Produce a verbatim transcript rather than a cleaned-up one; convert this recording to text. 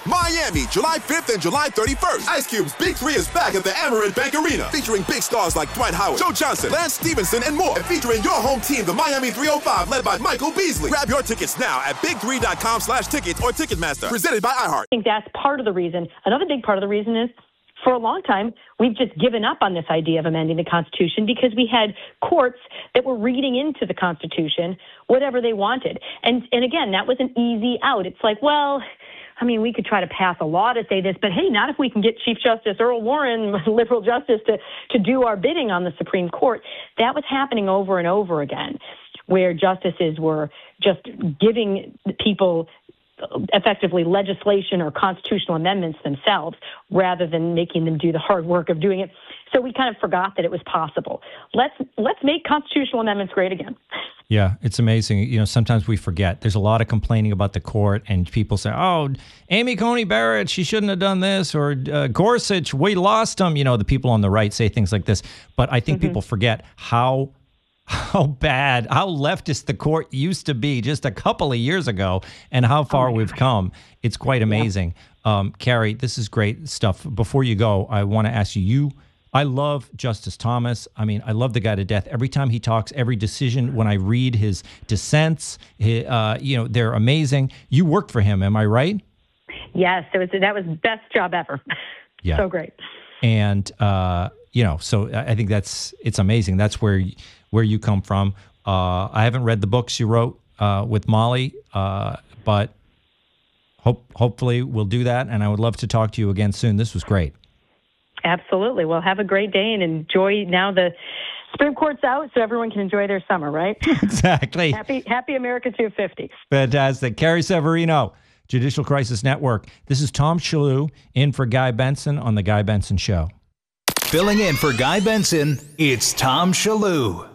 Miami, July fifth and July thirty-first. Ice Cube's Big Three is back at the Amerant Bank Arena, featuring big stars like Dwight Howard, Joe Johnson, Lance Stevenson, and more. And featuring your home team, the Miami three oh five, led by Michael Beasley. Grab your tickets now at big three dot com slash tickets or Ticketmaster. Presented by iHeart. I think that's part of the reason. Another big part of the reason is, for a long time, we've just given up on this idea of amending the Constitution because we had courts that were reading into the Constitution whatever they wanted. And and again, that was an easy out. It's like, well, I mean, we could try to pass a law to say this, but hey, not if we can get Chief Justice Earl Warren, liberal justice, to, to do our bidding on the Supreme Court. That was happening over and over again, where justices were just giving people effectively legislation or constitutional amendments themselves rather than making them do the hard work of doing it. So we kind of forgot that it was possible. Let's let's make constitutional amendments great again. Yeah, it's amazing. You know, sometimes we forget. There's a lot of complaining about the court, and people say, oh, Amy Coney Barrett, she shouldn't have done this, or uh, Gorsuch, we lost him. You know, the people on the right say things like this. But I think mm-hmm. people forget how how bad, how leftist the court used to be just a couple of years ago and how far oh we've God. come. It's quite amazing. Yeah. Um, Carrie, this is great stuff. Before you go, I want to ask you, you, I love Justice Thomas. I mean, I love the guy to death. Every time he talks, every decision, when I read his dissents, his, uh, you know, they're amazing. You worked for him, am I right? Yes, it was, that was the best job ever. Yeah. So great. And, uh, you know, so I think that's, it's amazing. That's where where you come from. Uh, I haven't read the books you wrote uh, with Molly, uh, but hope hopefully we'll do that. And I would love to talk to you again soon. This was great. Absolutely. Well, have a great day and enjoy. Now the Supreme Court's out, so everyone can enjoy their summer, right? Exactly. Happy Happy America two fifty. Fantastic. Carrie Severino, Judicial Crisis Network. This is Tom Shillue in for Guy Benson on The Guy Benson Show. Filling in for Guy Benson, it's Tom Shillue.